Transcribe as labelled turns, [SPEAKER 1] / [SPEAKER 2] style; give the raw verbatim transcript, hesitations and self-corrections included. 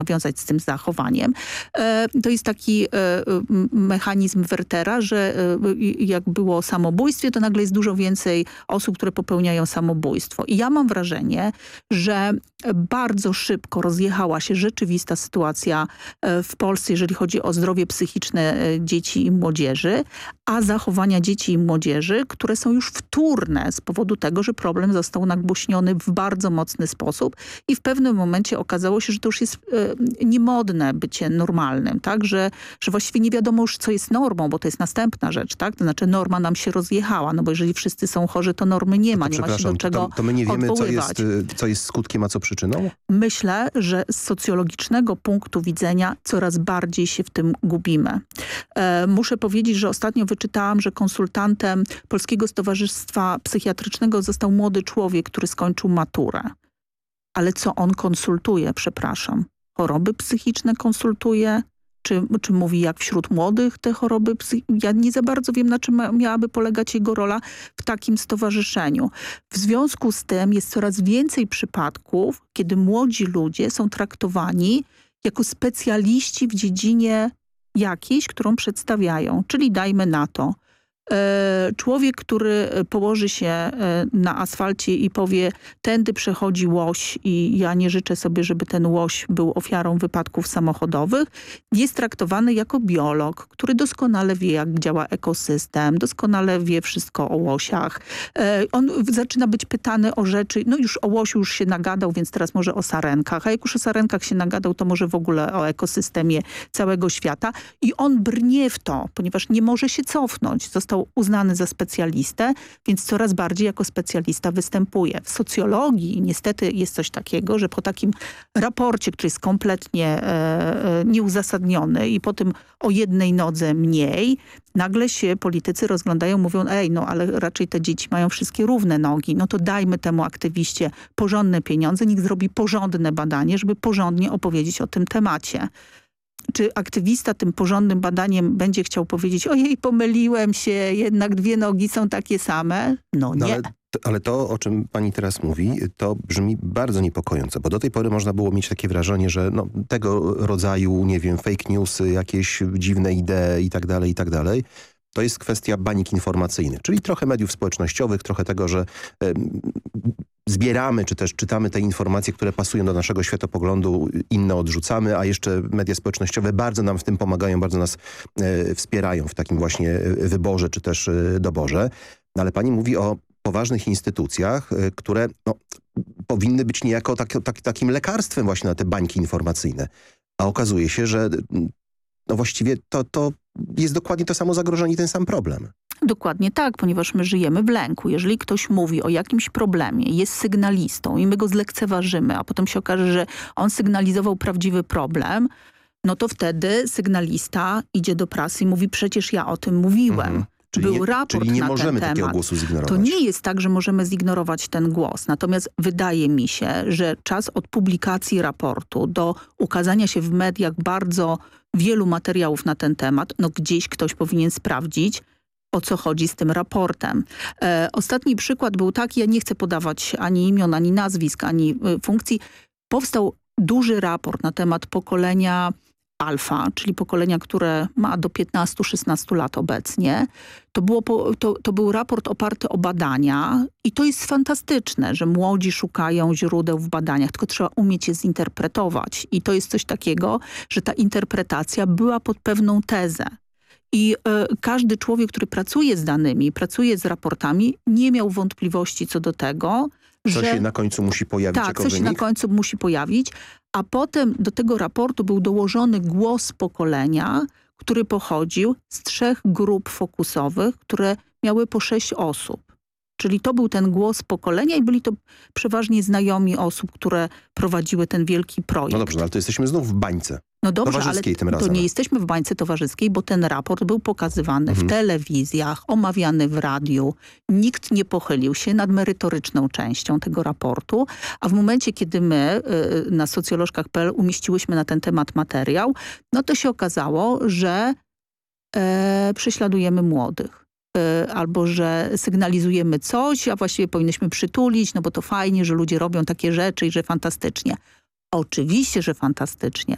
[SPEAKER 1] wiązać z tym zachowaniem. To jest taki mechanizm Wertera, że jak było o samobójstwie, to nagle jest dużo więcej osób, które popełniają samobójstwo. I ja mam wrażenie, że bardzo szybko rozjechała się rzeczywista sytuacja w Polsce, jeżeli chodzi o zdrowie psychiczne dzieci i młodzieży, a zachowania dzieci i młodzieży, które są już wtórne z powodu tego, że problem został nagłośniony w bardzo mocny sposób i w pewnym momencie okazało się, że to już jest e, niemodne bycie normalnym, tak? Że, że właściwie nie wiadomo już, co jest normą, bo to jest następna rzecz, tak? To znaczy norma nam się rozjechała, no bo jeżeli wszyscy są chorzy, to normy nie ma,
[SPEAKER 2] no
[SPEAKER 1] nie ma się do czego
[SPEAKER 2] to, to my nie wiemy, co
[SPEAKER 1] odwoływać.
[SPEAKER 2] jest, co jest skutkiem, a co przyczyną?
[SPEAKER 1] Myślę, że z socjologicznego punktu widzenia coraz bardziej się w tym gubimy. E, muszę powiedzieć, że ostatnio wyczytałam, że konsultantem Polskiego Stowarzystwa Psychiatrycznego został młody człowiek, który skończył maturę. Ale co on konsultuje, przepraszam? Choroby psychiczne konsultuje? Czy, czy mówi, jak wśród młodych te choroby psychiczne? Ja nie za bardzo wiem, na czym ma, miałaby polegać jego rola w takim stowarzyszeniu. W związku z tym jest coraz więcej przypadków, kiedy młodzi ludzie są traktowani jako specjaliści w dziedzinie jakiejś, którą przedstawiają. Czyli dajmy na to, człowiek, który położy się na asfalcie i powie, tędy przechodzi łoś i ja nie życzę sobie, żeby ten łoś był ofiarą wypadków samochodowych, jest traktowany jako biolog, który doskonale wie, jak działa ekosystem, doskonale wie wszystko o łosiach. On zaczyna być pytany o rzeczy, no już o łosiu już się nagadał, więc teraz może o sarenkach, a jak już o sarenkach się nagadał, to może w ogóle o ekosystemie całego świata i on brnie w to, ponieważ nie może się cofnąć. Został uznany za specjalistę, więc coraz bardziej jako specjalista występuje. W socjologii niestety jest coś takiego, że po takim raporcie, który jest kompletnie e, nieuzasadniony i po tym o jednej nodze mniej, nagle się politycy rozglądają, mówią, ej, no ale raczej te dzieci mają wszystkie równe nogi, no to dajmy temu aktywiście porządne pieniądze, niech zrobi porządne badanie, żeby porządnie opowiedzieć o tym temacie. Czy aktywista tym porządnym badaniem będzie chciał powiedzieć, ojej, pomyliłem się, jednak dwie nogi są takie same? No, no nie.
[SPEAKER 2] Ale, ale to, o czym pani teraz mówi, to brzmi bardzo niepokojąco, bo do tej pory można było mieć takie wrażenie, że no, tego rodzaju, nie wiem, fake newsy, jakieś dziwne idee i tak dalej, i tak dalej, to jest kwestia banik informacyjnych, czyli trochę mediów społecznościowych, trochę tego, że y, zbieramy, czy też czytamy te informacje, które pasują do naszego światopoglądu, inne odrzucamy, a jeszcze media społecznościowe bardzo nam w tym pomagają, bardzo nas y, wspierają w takim właśnie wyborze, czy też y, doborze. No, ale pani mówi o poważnych instytucjach, y, które no, powinny być niejako tak, tak, takim lekarstwem właśnie na te bańki informacyjne. A okazuje się, że no właściwie to, to jest dokładnie to samo zagrożenie i ten sam problem.
[SPEAKER 1] Dokładnie tak, ponieważ my żyjemy w lęku. Jeżeli ktoś mówi o jakimś problemie, jest sygnalistą i my go zlekceważymy, a potem się okaże, że on sygnalizował prawdziwy problem, no to wtedy sygnalista idzie do prasy i mówi, przecież ja o tym mówiłem.
[SPEAKER 2] Mhm. Czyli
[SPEAKER 1] Był
[SPEAKER 2] nie,
[SPEAKER 1] raport
[SPEAKER 2] czyli nie
[SPEAKER 1] na
[SPEAKER 2] możemy
[SPEAKER 1] ten
[SPEAKER 2] takiego
[SPEAKER 1] temat.
[SPEAKER 2] głosu zignorować.
[SPEAKER 1] To nie jest tak, że możemy zignorować ten głos. Natomiast wydaje mi się, że czas od publikacji raportu do ukazania się w mediach bardzo wielu materiałów na ten temat, no gdzieś ktoś powinien sprawdzić, o co chodzi z tym raportem. E, ostatni przykład był taki, ja nie chcę podawać ani imion, ani nazwisk, ani y, funkcji. Powstał duży raport na temat pokolenia alfa, czyli pokolenia, które ma do piętnastu szesnastu lat obecnie. To, było po, to, to był raport oparty o badania i to jest fantastyczne, że młodzi szukają źródeł w badaniach, tylko trzeba umieć je zinterpretować. I to jest coś takiego, że ta interpretacja była pod pewną tezę. I y, każdy człowiek, który pracuje z danymi, pracuje z raportami, nie miał wątpliwości co do tego,
[SPEAKER 2] Co
[SPEAKER 1] że...
[SPEAKER 2] się na końcu musi pojawić
[SPEAKER 1] tak,
[SPEAKER 2] jako
[SPEAKER 1] co
[SPEAKER 2] wynik?
[SPEAKER 1] się na końcu musi pojawić, a potem do tego raportu był dołożony głos pokolenia, który pochodził z trzech grup fokusowych, które miały po sześć osób. Czyli to był ten głos pokolenia i byli to przeważnie znajomi osób, które prowadziły ten wielki projekt.
[SPEAKER 2] No dobrze, no ale to jesteśmy znów w bańce.
[SPEAKER 1] No dobrze, ale
[SPEAKER 2] tym
[SPEAKER 1] to
[SPEAKER 2] razem.
[SPEAKER 1] nie jesteśmy w bańce towarzyskiej, bo ten raport był pokazywany
[SPEAKER 2] Mhm.
[SPEAKER 1] w telewizjach, omawiany w radiu. Nikt nie pochylił się nad merytoryczną częścią tego raportu, a w momencie, kiedy my y, na socjolożkach kropka p l umieściłyśmy na ten temat materiał, no to się okazało, że e, prześladujemy młodych. Albo że sygnalizujemy coś, a właściwie powinniśmy przytulić, no bo to fajnie, że ludzie robią takie rzeczy i że fantastycznie. Oczywiście, że fantastycznie,